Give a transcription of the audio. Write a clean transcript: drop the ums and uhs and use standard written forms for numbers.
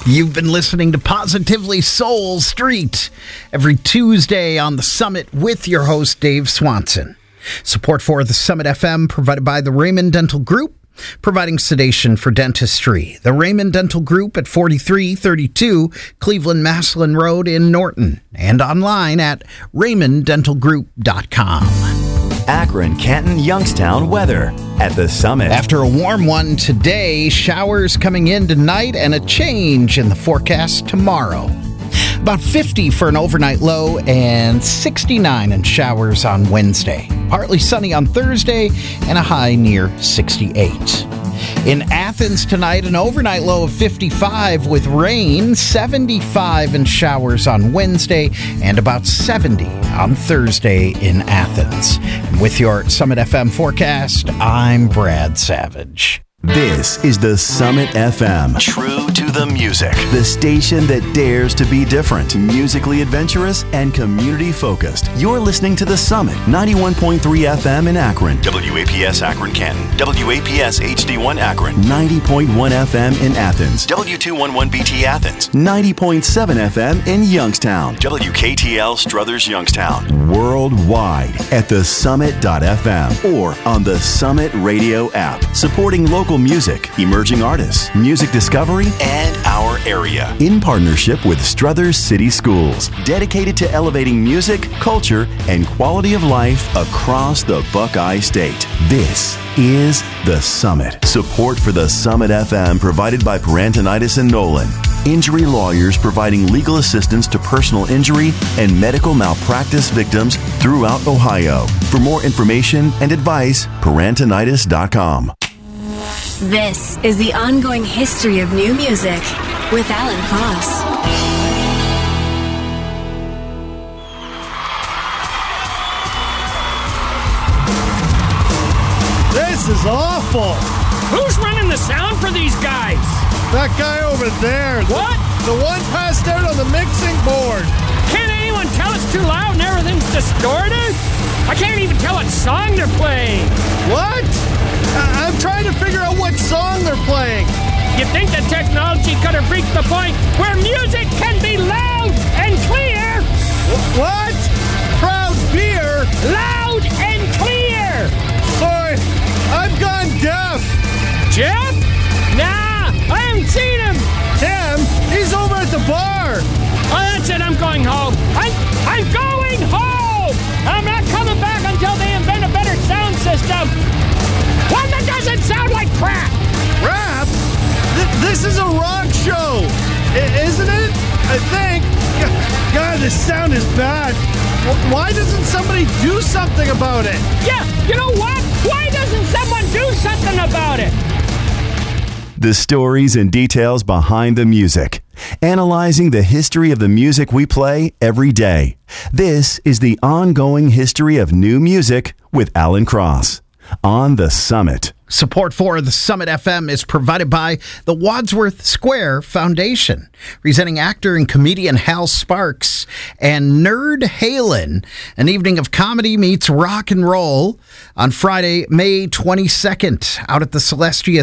You've been listening to Positively Soul Street every Tuesday on the Summit with your host, Dave Swanson. Support for the Summit FM provided by the Raymond Dental Group, providing sedation for dentistry. The Raymond Dental Group at 4332 Cleveland Maslin Road in Norton, and online at raymonddentalgroup.com. Akron, Canton, Youngstown weather at the Summit. After a warm one today, showers coming in tonight and a change in the forecast tomorrow. About 50 for an overnight low and 69 in showers on Wednesday. Partly sunny on Thursday and a high near 68. In Athens tonight, an overnight low of 55 with rain, 75 in showers on Wednesday, and about 70 on Thursday in Athens. And with your Summit FM forecast, I'm Brad Savage. This is the Summit FM. True to the music. The station that dares to be different, musically adventurous, and community-focused. You're listening to the Summit, 91.3 FM in Akron. WAPS Akron, Canton. WAPS HD1 Akron. 90.1 FM in Athens. W211BT Athens. 90.7 FM in Youngstown. WKTL Struthers Youngstown. Worldwide at thesummit.fm or on the Summit Radio app. Supporting local music, emerging artists, music discovery, and our area. In partnership with Struthers City Schools, dedicated to elevating music, culture, and quality of life across the Buckeye State. This is The Summit. Support for the Summit FM provided by Parantonitis and Nolan. Injury lawyers providing legal assistance to personal injury and medical malpractice victims throughout Ohio. For more information and advice, parantonitis.com. This is the ongoing history of new music with Alan Cross. This is awful. Who's running the sound for these guys? That guy over there. What? The one passed out on the mixing board. Can't anyone tell it's too loud and everything's distorted? I can't even tell what song they're playing. What? I'm trying to figure out what song they're playing. You think the technology could have reached the point where music can be loud and clear? What? Proud beer? Loud and clear! Sorry, I've gone deaf. Jeff? Nah, I haven't seen him. Tim, he's over at the bar. Oh, that's it, I'm going home. I'm going home! I'm not coming back until they invent a better sound system. One that doesn't sound like crap! Rap? This is a rock show, isn't it? I think. God, this sound is bad. Why doesn't somebody do something about it? Yeah, you know what? Why doesn't someone do something about it? The stories and details behind the music. Analyzing the history of the music we play every day. This is the ongoing history of new music with Alan Cross on the Summit. Support for the Summit FM is provided by the Wadsworth Square Foundation, presenting actor and comedian Hal Sparks and Nerd Halen. An evening of comedy meets rock and roll on Friday, May 22nd, out at the Celestia